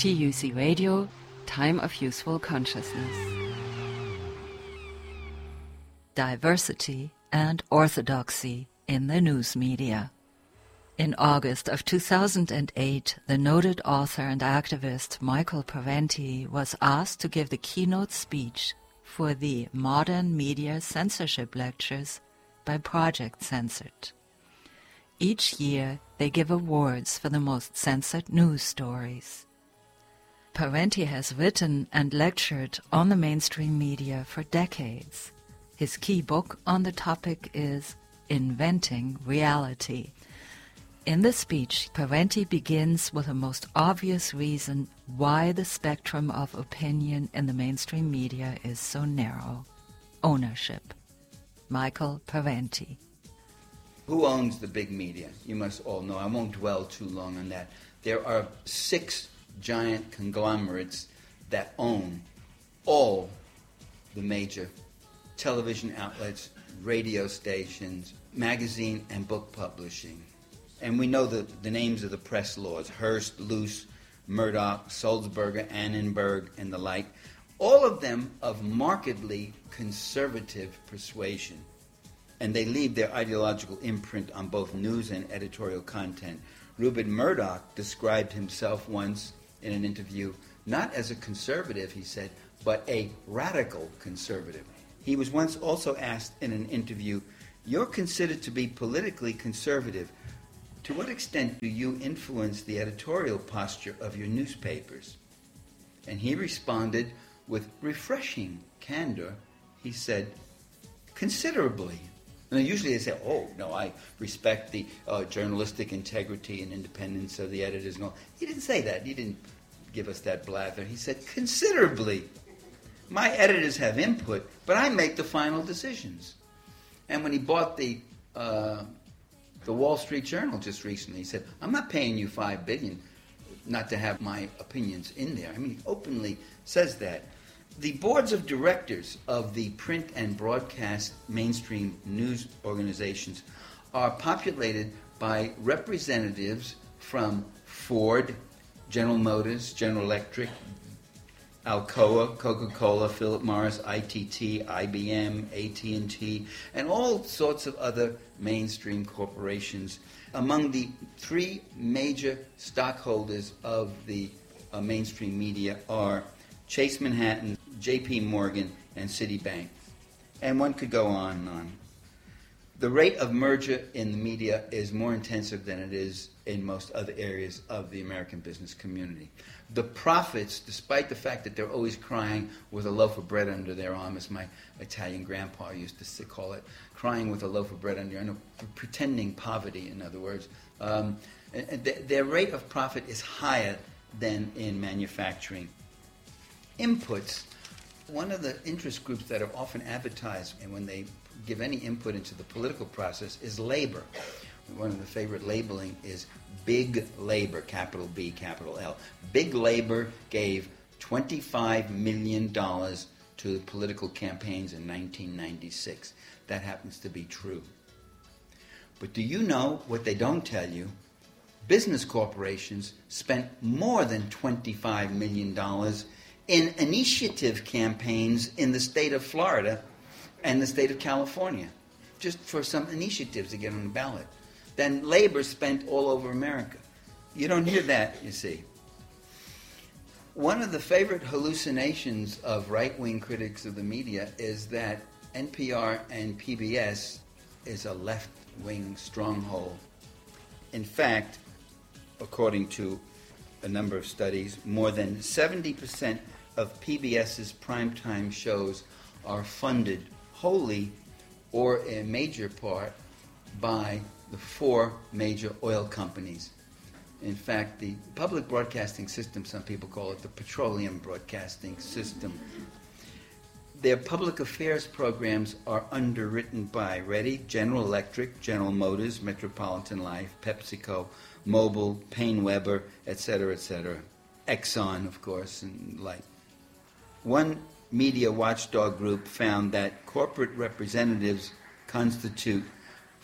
TUC Radio, Time of Useful Consciousness. Diversity and orthodoxy in the news media. In August of 2008, the noted author and activist Michael Parenti was asked to give the keynote speech for the Modern Media Censorship Lectures by Project Censored. Each year, they give awards for the most censored news stories. Parenti has written and lectured on the mainstream media for decades. His key book on the topic is Inventing Reality. In the speech, Parenti begins with the most obvious reason why the spectrum of opinion in the mainstream media is so narrow: ownership. Michael Parenti. Who owns the big media? You must all know. I won't dwell too long on that. There are 6 giant conglomerates that own all the major television outlets, radio stations, magazine and book publishing. And we know the names of the press lords: Hearst, Luce, Murdoch, Sulzberger, Annenberg, and the like. All of them of markedly conservative persuasion. And they leave their ideological imprint on both news and editorial content. Rupert Murdoch described himself once in an interview not as a conservative, he said, but a radical conservative. He was once also asked in an interview, "You're considered to be politically conservative. To what extent do you influence the editorial posture of your newspapers?" And he responded with refreshing candor. He said, "Considerably." And usually they say, "Oh, no, I respect the journalistic integrity and independence of the editors." And all. He didn't say that. He didn't give us that blather. He said, "Considerably. My editors have input, but I make the final decisions." And when he bought the Wall Street Journal just recently, he said, "I'm not paying you $5 billion not to have my opinions in there." I mean, he openly says that. The boards of directors of the print and broadcast mainstream news organizations are populated by representatives from Ford, General Motors, General Electric, Alcoa, Coca-Cola, Philip Morris, ITT, IBM, AT&T, and all sorts of other mainstream corporations. Among the 3 major stockholders of the mainstream media are Chase Manhattan, J.P. Morgan, and Citibank. And one could go on and on. The rate of merger in the media is more intensive than it is in most other areas of the American business community. The profits, despite the fact that they're always crying with a loaf of bread under their arm, as my Italian grandpa used to call it, crying with a loaf of bread under your arm, pretending poverty, in other words, their rate of profit is higher than in manufacturing. Inputs. One of the interest groups that are often advertised, and when they give any input into the political process, is labor. One of the favorite labeling is Big Labor, capital B, capital L. Big Labor gave $25 million to political campaigns in 1996. That happens to be true. But do you know what they don't tell you? Business corporations spent more than $25 million in initiative campaigns in the state of Florida and the state of California, just for some initiatives to get on the ballot. Then labor spent all over America. You don't hear that, you see. One of the favorite hallucinations of right-wing critics of the media is that NPR and PBS is a left-wing stronghold. In fact, according to a number of studies, more than 70% of PBS's primetime shows are funded wholly or in major part by the 4 major oil companies. In fact, the public broadcasting system, some people call it the petroleum broadcasting system. Their public affairs programs are underwritten by, ready, General Electric, General Motors, Metropolitan Life, PepsiCo, Mobil, Paine-Webber, etc., etc. Exxon, of course, and like. One media watchdog group found that corporate representatives constitute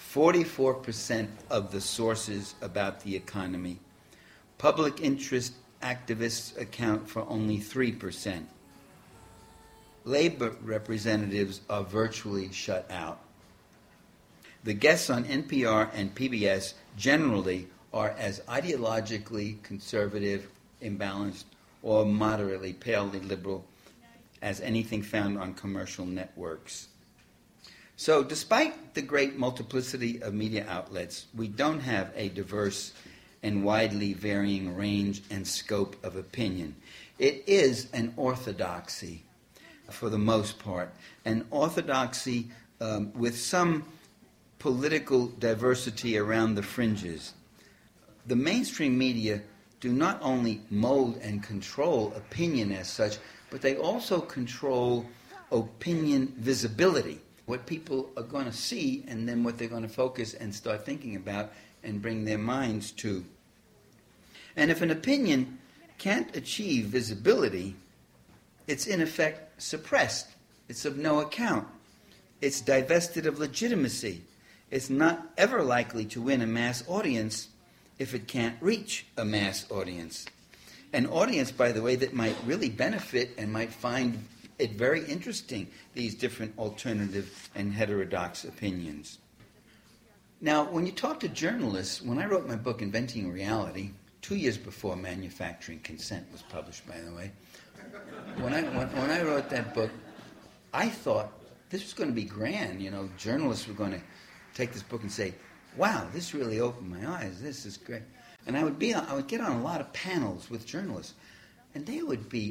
44% of the sources about the economy. Public interest activists account for only 3%. Labor representatives are virtually shut out. The guests on NPR and PBS generally are as ideologically conservative, imbalanced, or moderately palely liberal as anything found on commercial networks. So despite the great multiplicity of media outlets, we don't have a diverse and widely varying range and scope of opinion. It is an orthodoxy, for the most part, an orthodoxy with some political diversity around the fringes. The mainstream media do not only mold and control opinion as such, but they also control opinion visibility, what people are going to see and then what they're going to focus and start thinking about and bring their minds to. And if an opinion can't achieve visibility, it's in effect suppressed. It's of no account. It's divested of legitimacy. It's not ever likely to win a mass audience if it can't reach a mass audience. An audience, by the way, that might really benefit and might find it very interesting, these different alternative and heterodox opinions. Now, when you talk to journalists, when I wrote my book, Inventing Reality, 2 years before Manufacturing Consent was published, by the way, when I wrote that book, I thought this was going to be grand. You know, journalists were going to take this book and say, wow, this really opened my eyes. This is great. And I would get on a lot of panels with journalists, and they would be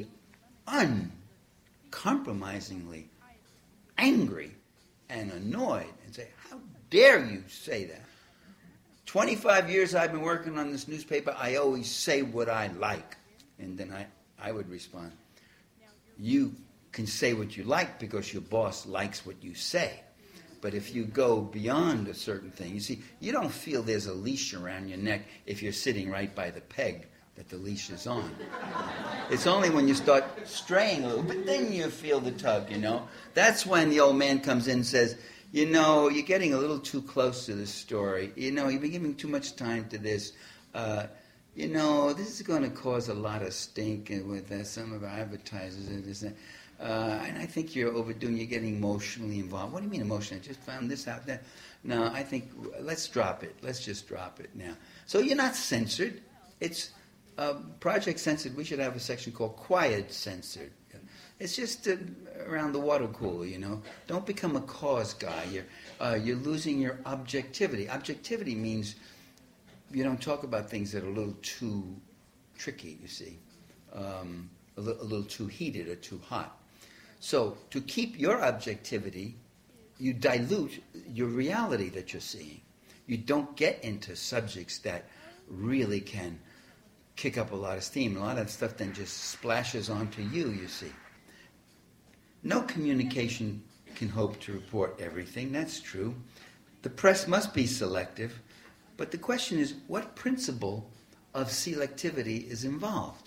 uncompromisingly angry and annoyed and say, how dare you say that? 25 years I've been working on this newspaper, I always say what I like. And then I would respond, you can say what you like because your boss likes what you say. But if you go beyond a certain thing, you see, you don't feel there's a leash around your neck if you're sitting right by the peg that the leash is on. It's only when you start straying a little bit, then you feel the tug, you know. That's when the old man comes in and says, you know, you're getting a little too close to this story. You know, you've been giving too much time to this. You know, this is going to cause a lot of stink with some of our advertisers and this and that. And I think you're overdoing, you're getting emotionally involved. What do you mean emotionally? I just found this out there. No, I think, let's drop it. Let's just drop it now. So you're not censored. It's Project Censored. We should have a section called Quiet Censored. It's just around the water cooler, you know. Don't become a cause guy. You're losing your objectivity. Objectivity means you don't talk about things that are a little too tricky, you see, a little too heated or too hot. So to keep your objectivity, you dilute your reality that you're seeing. You don't get into subjects that really can kick up a lot of steam. A lot of that stuff then just splashes onto you, you see. No communication can hope to report everything. That's true. The press must be selective. But the question is, what principle of selectivity is involved?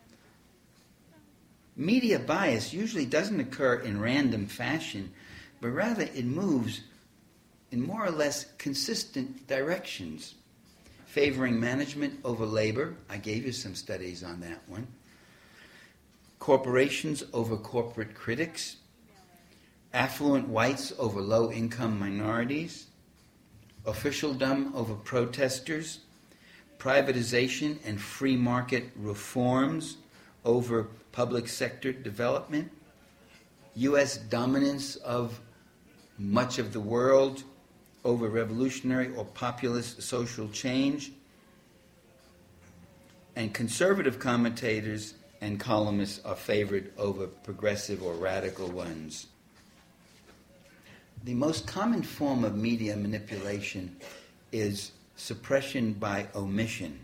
Media bias usually doesn't occur in random fashion, but rather it moves in more or less consistent directions, favoring management over labor. I gave you some studies on that one. Corporations over corporate critics, affluent whites over low-income minorities, officialdom over protesters, privatization and free market reforms over public sector development, U.S. dominance of much of the world over revolutionary or populist social change, and conservative commentators and columnists are favored over progressive or radical ones. The most common form of media manipulation is suppression by omission.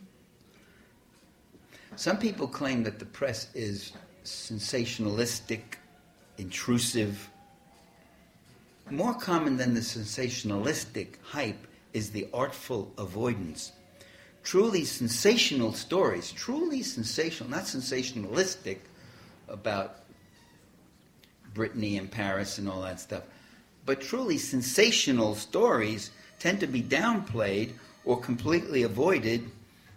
Some people claim that the press is sensationalistic, intrusive. More common than the sensationalistic hype is the artful avoidance. Truly sensational stories, truly sensational, not sensationalistic about Brittany and Paris and all that stuff, but truly sensational stories tend to be downplayed or completely avoided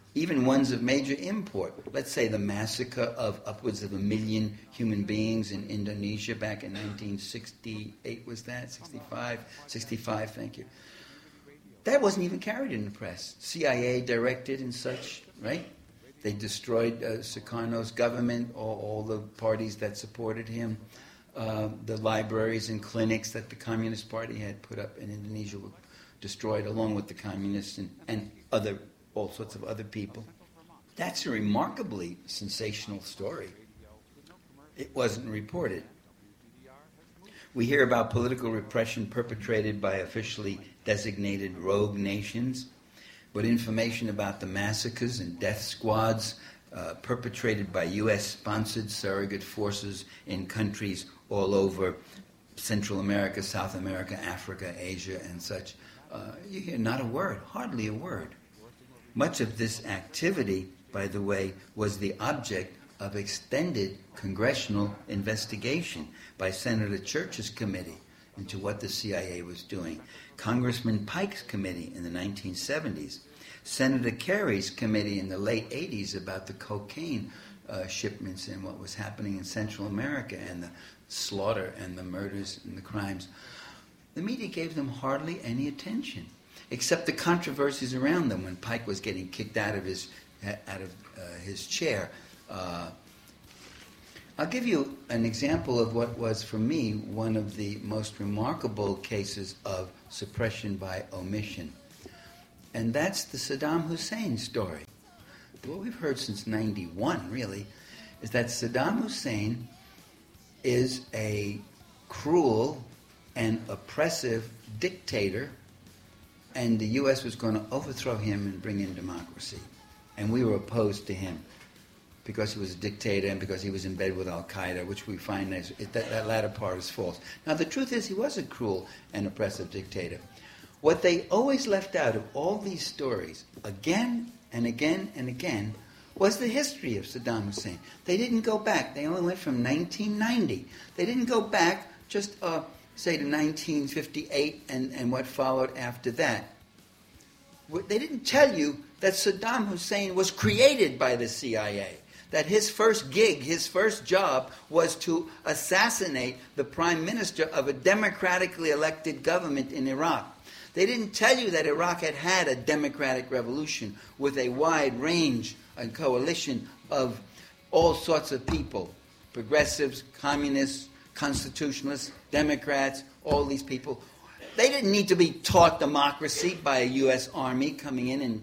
even ones of major import. Let's say the massacre of upwards of 1 million human beings in Indonesia back in 1968, was that? 65, thank you. That wasn't even carried in the press. CIA directed and such, right? They destroyed Sukarno's government, all the parties that supported him. The libraries and clinics that the Communist Party had put up in Indonesia were destroyed, along with the communists and all sorts of other people. That's a remarkably sensational story. It wasn't reported. We hear about political repression perpetrated by officially designated rogue nations, but information about the massacres and death squads perpetrated by U.S.-sponsored surrogate forces in countries all over Central America, South America, Africa, Asia, and such, you hear not a word, hardly a word. Much of this activity, by the way, was the object of extended congressional investigation by Senator Church's committee into what the CIA was doing, Congressman Pike's committee in the 1970s, Senator Kerry's committee in the late 80s about the cocaine shipments and what was happening in Central America and the slaughter and the murders and the crimes. The media gave them hardly any attention, except the controversies around them when Pike was getting kicked out of his chair. I'll give you an example of what was, for me, one of the most remarkable cases of suppression by omission. And that's the Saddam Hussein story. What we've heard since 91, really, is that Saddam Hussein is a cruel and oppressive dictator, and the U.S. was going to overthrow him and bring in democracy. And we were opposed to him because he was a dictator and because he was in bed with Al-Qaeda, which we find that latter part is false. Now, the truth is he was a cruel and oppressive dictator. What they always left out of all these stories, again and again and again, was the history of Saddam Hussein. They didn't go back. They only went from 1990. They didn't go back just, say, to 1958 and what followed after that. They didn't tell you that Saddam Hussein was created by the CIA, that his first gig, his first job, was to assassinate the prime minister of a democratically elected government in Iraq. They didn't tell you that Iraq had had a democratic revolution with a wide range and coalition of all sorts of people, progressives, communists, constitutionalists, Democrats, all these people. They didn't need to be taught democracy by a U.S. Army coming in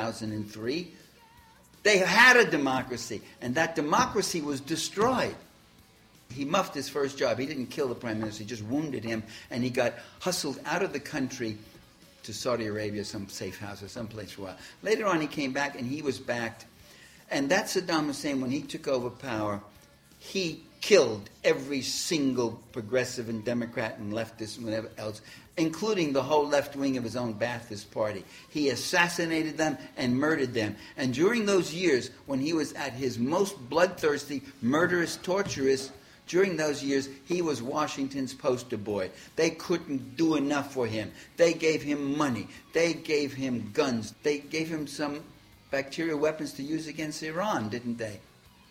2003. They had a democracy, and that democracy was destroyed. He muffed his first job. He didn't kill the prime minister. He just wounded him, and he got hustled out of the country to Saudi Arabia, some safe house or someplace for a while. Later on, he came back, and he was backed. And that Saddam Hussein, when he took over power, he killed every single progressive and Democrat and leftist and whatever else, including the whole left wing of his own Ba'athist party. He assassinated them and murdered them. And during those years, when he was at his most bloodthirsty, murderous, torturous, during those years, he was Washington's poster boy. They couldn't do enough for him. They gave him money. They gave him guns. They gave him some bacterial weapons to use against Iran, didn't they?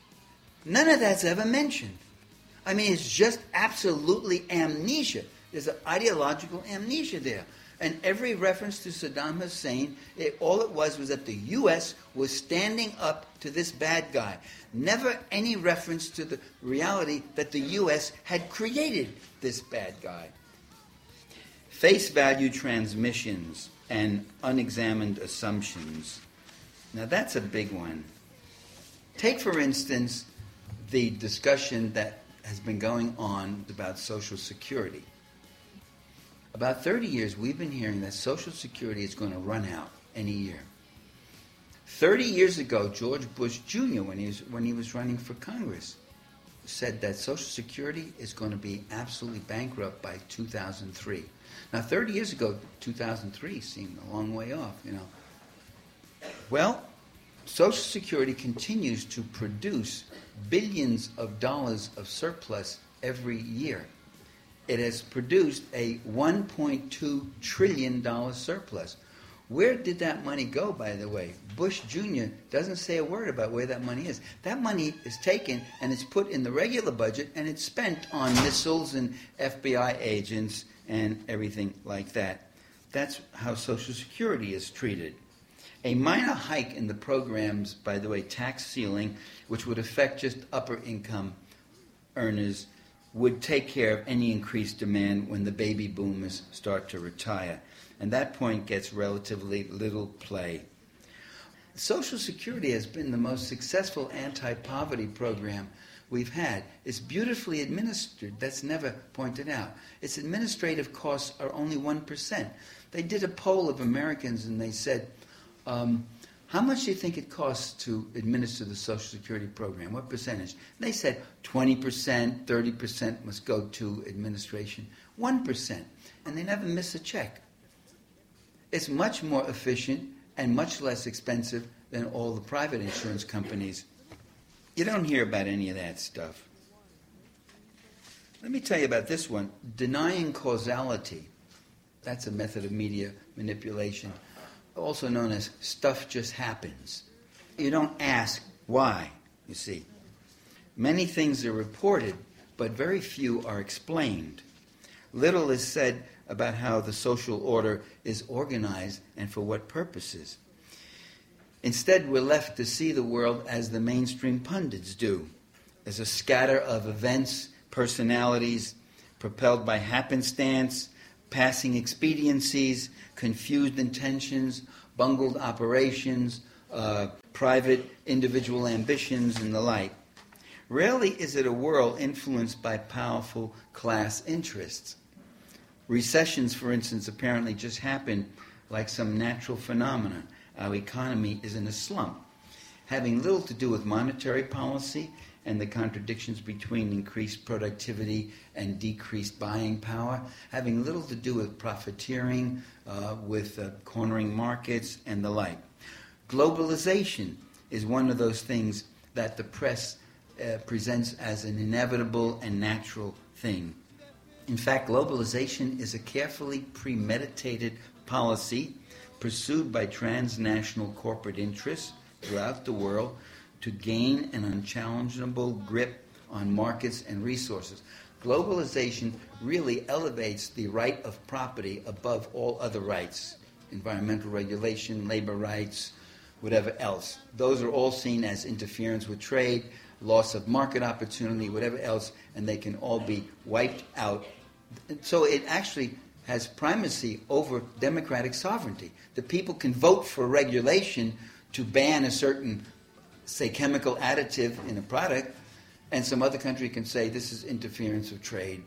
None of that's ever mentioned. I mean, it's just absolutely amnesia. There's an ideological amnesia there. And every reference to Saddam Hussein, all it was that the U.S. was standing up to this bad guy. Never any reference to the reality that the U.S. had created this bad guy. Face value transmissions and unexamined assumptions. Now, that's a big one. Take, for instance, the discussion that has been going on about Social Security. About 30 years, we've been hearing that Social Security is going to run out any year. 30 years ago, George Bush Jr., when he was running for Congress, said that Social Security is going to be absolutely bankrupt by 2003. Now, 30 years ago, 2003 seemed a long way off, you know. Well, Social Security continues to produce billions of dollars of surplus every year. It has produced a $1.2 trillion surplus. Where did that money go, by the way? Bush Jr. doesn't say a word about where that money is. That money is taken and it's put in the regular budget and it's spent on missiles and FBI agents and everything like that. That's how Social Security is treated. A minor hike in the program's, by the way, tax ceiling, which would affect just upper income earners, would take care of any increased demand when the baby boomers start to retire. And that point gets relatively little play. Social Security has been the most successful anti-poverty program we've had. It's beautifully administered. That's never pointed out. Its administrative costs are only 1%. They did a poll of Americans and they said, how much do you think it costs to administer the Social Security program? What percentage? They said 20%, 30% must go to administration. 1%. And they never miss a check. It's much more efficient and much less expensive than all the private insurance companies. You don't hear about any of that stuff. Let me tell you about this one. Denying causality. That's a method of media manipulation, also known as stuff just happens. You don't ask why, you see. Many things are reported, but very few are explained. Little is said about how the social order is organized and for what purposes. Instead, we're left to see the world as the mainstream pundits do, as a scatter of events, personalities, propelled by happenstance, passing expediencies, confused intentions, bungled operations, private individual ambitions, and the like. Rarely is it a world influenced by powerful class interests. Recessions, for instance, apparently just happen like some natural phenomenon. Our economy is in a slump, having little to do with monetary policy and the contradictions between increased productivity and decreased buying power, having little to do with profiteering, with cornering markets and the like. Globalization is one of those things that the press presents as an inevitable and natural thing. In fact, globalization is a carefully premeditated policy pursued by transnational corporate interests throughout the world to gain an unchallengeable grip on markets and resources. Globalization really elevates the right of property above all other rights, environmental regulation, labor rights, whatever else. Those are all seen as interference with trade, loss of market opportunity, whatever else, and they can all be wiped out. So it actually has primacy over democratic sovereignty. The people can vote for regulation to ban a certain, say, chemical additive in a product, and some other country can say this is interference of trade,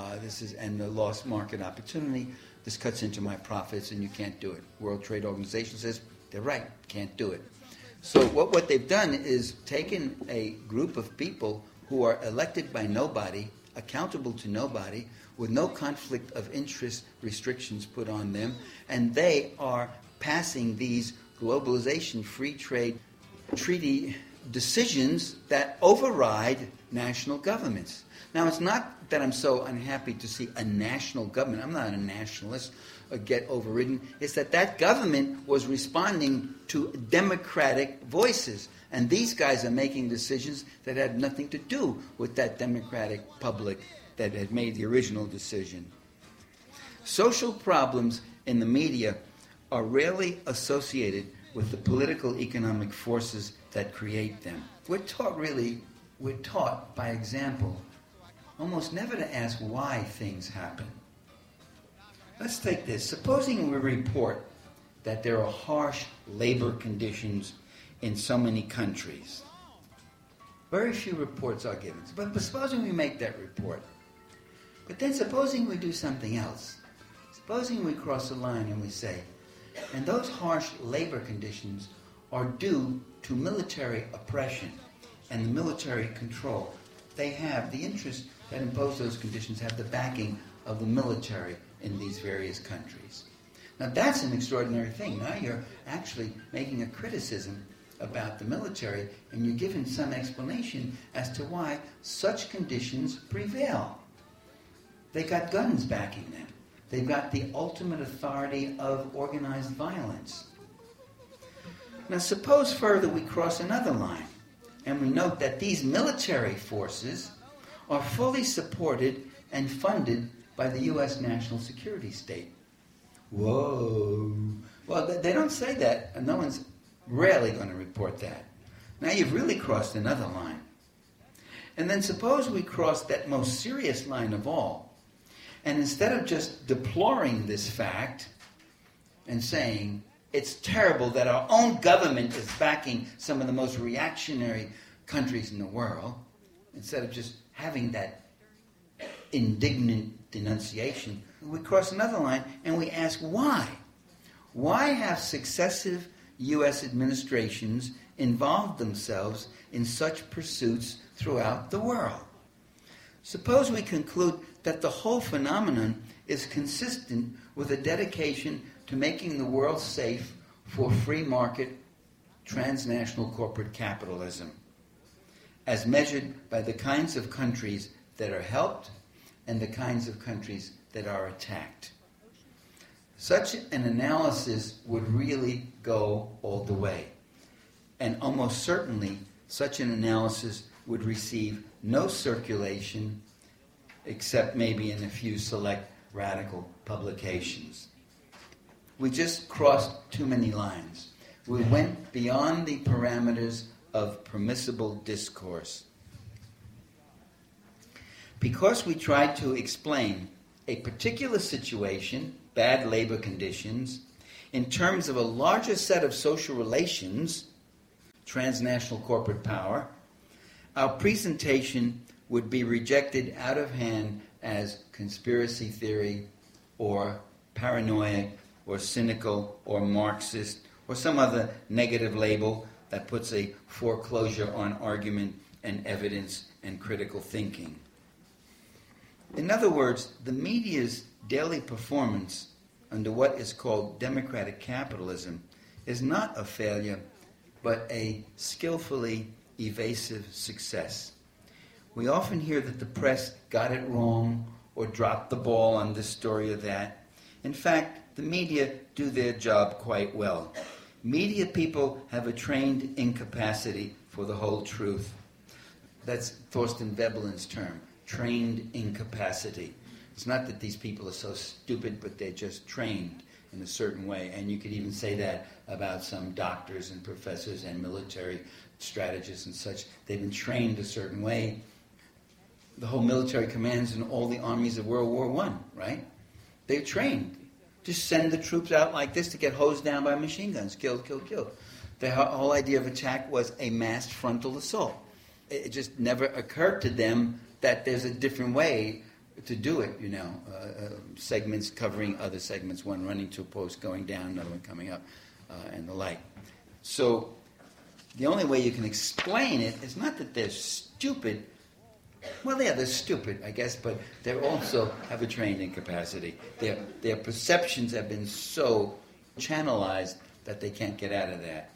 and the lost market opportunity, this cuts into my profits and you can't do it. World Trade Organization says they're right, can't do it. So what they've done is taken a group of people who are elected by nobody, accountable to nobody, with no conflict of interest restrictions put on them, and they are passing these globalization free trade treaty decisions that override national governments. Now, it's not that I'm so unhappy to see a national government. I'm not a nationalist or get overridden. It's that government was responding to democratic voices. And these guys are making decisions that had nothing to do with that democratic public that had made the original decision. Social problems in the media are rarely associated with the political economic forces that create them. We're taught by example almost never to ask why things happen. Let's take this. Supposing we report that there are harsh labor conditions in so many countries. Very few reports are given. But supposing we make that report. But then supposing we do something else. Supposing we cross a line and we say, and those harsh labor conditions are due to military oppression and the military control. They have the interests that impose those conditions have the backing of the military in these various countries. Now that's an extraordinary thing. Now you're actually making a criticism about the military and you're giving some explanation as to why such conditions prevail. They got guns backing them. They've got the ultimate authority of organized violence. Now suppose further we cross another line, and we note that these military forces are fully supported and funded by the U.S. national security state. Whoa. Well, they don't say that, and no one's rarely going to report that. Now you've really crossed another line. And then suppose we cross that most serious line of all, and instead of just deploring this fact and saying, it's terrible that our own government is backing some of the most reactionary countries in the world, instead of just having that indignant denunciation, we cross another line and we ask why? Why have successive U.S. administrations involved themselves in such pursuits throughout the world? Suppose we conclude that the whole phenomenon is consistent with a dedication to making the world safe for free market transnational corporate capitalism, as measured by the kinds of countries that are helped and the kinds of countries that are attacked. Such an analysis would really go all the way. And almost certainly, such an analysis would receive no circulation except maybe in a few select radical publications. We just crossed too many lines. We went beyond the parameters of permissible discourse. Because we tried to explain a particular situation, bad labor conditions, in terms of a larger set of social relations, transnational corporate power, our presentation would be rejected out of hand as conspiracy theory or paranoia or cynical or Marxist or some other negative label that puts a foreclosure on argument and evidence and critical thinking. In other words, the media's daily performance under what is called democratic capitalism is not a failure, but a skillfully evasive success. We often hear that the press got it wrong or dropped the ball on this story or that. In fact, the media do their job quite well. Media people have a trained incapacity for the whole truth. That's Thorstein Veblen's term, trained incapacity. It's not that these people are so stupid, but they're just trained in a certain way. And you could even say that about some doctors and professors and military strategists and such. They've been trained a certain way. The whole military commands in all the armies of World War I, right? They're trained. Just send the troops out like this to get hosed down by machine guns. Killed, killed, killed. The whole idea of attack was a massed frontal assault. It just never occurred to them that there's a different way to do it, segments covering other segments, one running to a post, going down, another one coming up, and the like. So the only way you can explain it is not that they're stupid. Well, yeah, they're stupid, I guess, but they also have a trained incapacity. Their perceptions have been so channelized that they can't get out of that.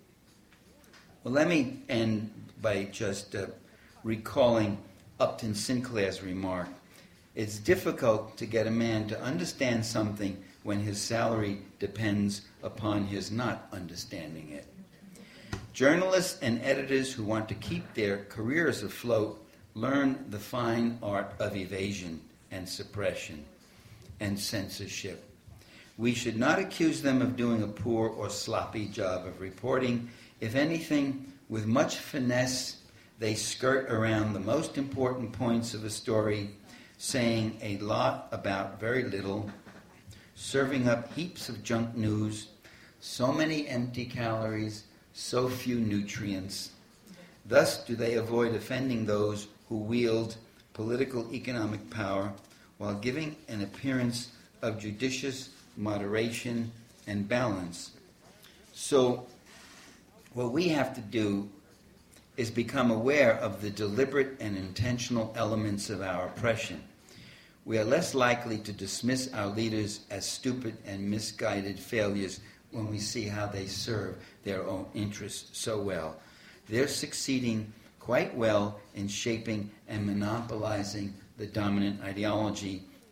Well, let me end by just recalling Upton Sinclair's remark. It's difficult to get a man to understand something when his salary depends upon his not understanding it. Journalists and editors who want to keep their careers afloat learn the fine art of evasion and suppression and censorship. We should not accuse them of doing a poor or sloppy job of reporting. If anything, with much finesse, they skirt around the most important points of a story, saying a lot about very little, serving up heaps of junk news, so many empty calories, so few nutrients. Thus do they avoid offending those who wield political economic power while giving an appearance of judicious moderation and balance. So what we have to do is become aware of the deliberate and intentional elements of our oppression. We are less likely to dismiss our leaders as stupid and misguided failures when we see how they serve their own interests so well. They're succeeding quite well in shaping and monopolizing the dominant ideology,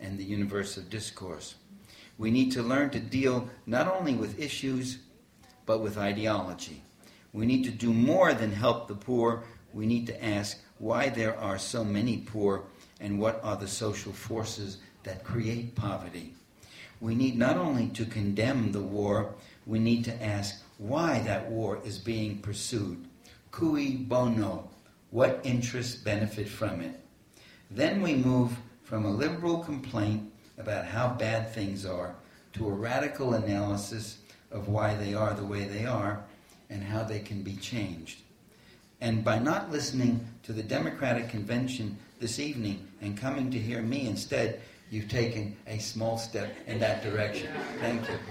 and the universe of discourse. We need to learn to deal not only with issues, but with ideology. We need to do more than help the poor. We need to ask why there are so many poor and what are the social forces that create poverty. We need not only to condemn the war, we need to ask why that war is being pursued. Cui bono? What interests benefit from it? Then we move from a liberal complaint about how bad things are to a radical analysis of why they are the way they are and how they can be changed. And by not listening to the Democratic Convention this evening and coming to hear me instead, you've taken a small step in that direction. Thank you.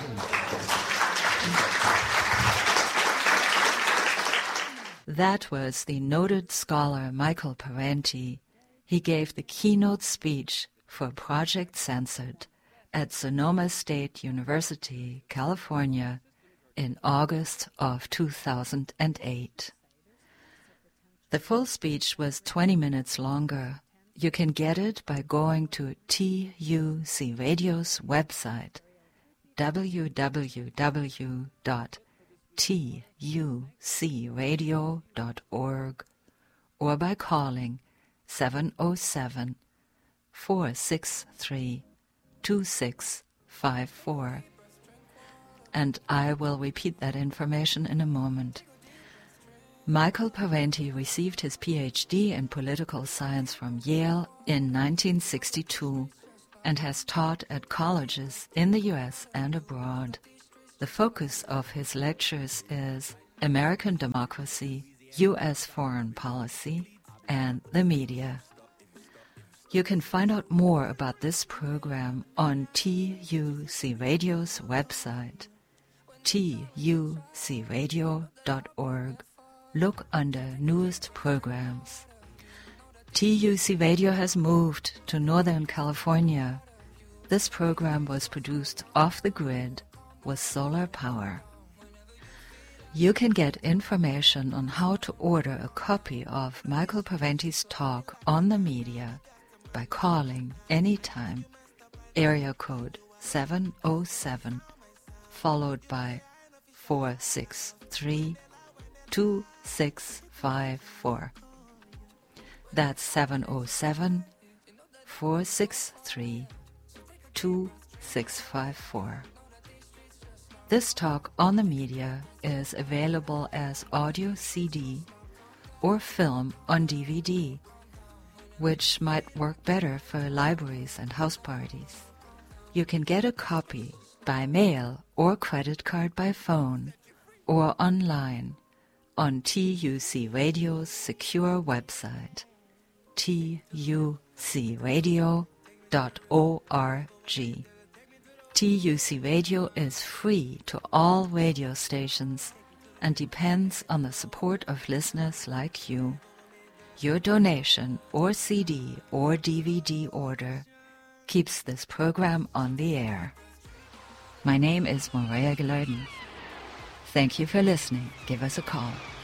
That was the noted scholar Michael Parenti. He gave the keynote speech for Project Censored at Sonoma State University, California, in August of 2008. The full speech was 20 minutes longer. You can get it by going to TUC Radio's website, www.tucradio.org, or by calling 707-463-2654. And I will repeat that information in a moment. Michael Parenti received his PhD in political science from Yale in 1962 and has taught at colleges in the US and abroad. The focus of his lectures is American democracy, US foreign policy, and the media. You can find out more about this program on TUC Radio's website, tucradio.org. Look under Newest Programs. TUC Radio has moved to Northern California. This program was produced off the grid with solar power. You can get information on how to order a copy of Michael Parenti's talk on the media by calling anytime, area code 707, followed by 463-2654. That's 707-463-2654. This talk on the media is available as audio CD or film on DVD, which might work better for libraries and house parties. You can get a copy by mail or credit card by phone or online on TUC Radio's secure website, tucradio.org. TUC Radio is free to all radio stations and depends on the support of listeners like you. Your donation or CD or DVD order keeps this program on the air. My name is Maria Gelarden. Thank you for listening. Give us a call.